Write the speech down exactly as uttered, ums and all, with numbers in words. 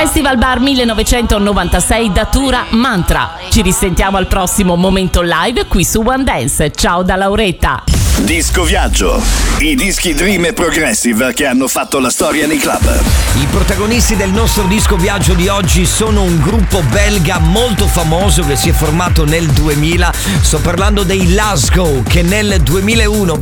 Festival Bar millenovecentonovantasei Datura Mantra. Ci risentiamo al prossimo momento live qui su One Dance. Ciao da Lauretta. Disco Viaggio, i dischi Dream e Progressive che hanno fatto la storia nei club. I protagonisti del nostro Disco Viaggio di oggi sono un gruppo belga molto famoso che si è formato nel duemila. Sto parlando dei Lasgo, che nel duemilauno